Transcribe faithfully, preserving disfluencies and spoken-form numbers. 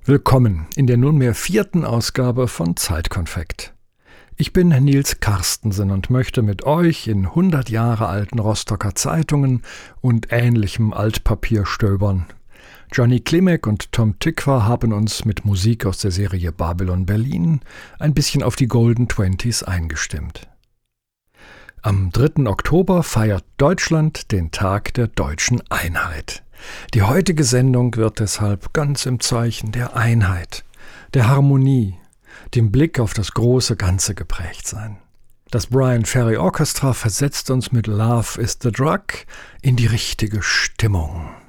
Willkommen in der nunmehr vierten Ausgabe von Zeitkonfekt. Ich bin Nils Carstensen und möchte mit euch in hundert Jahre alten Rostocker Zeitungen und ähnlichem Altpapier stöbern. Johnny Klimek und Tom Tykwer haben uns mit Musik aus der Serie Babylon Berlin ein bisschen auf die Golden Twenties eingestimmt. Am dritten Oktober feiert Deutschland den Tag der deutschen Einheit. Die heutige Sendung wird deshalb ganz im Zeichen der Einheit, der Harmonie, dem Blick auf das große Ganze geprägt sein. Das Bryan Ferry Orchestra versetzt uns mit Love is the Drug in die richtige Stimmung.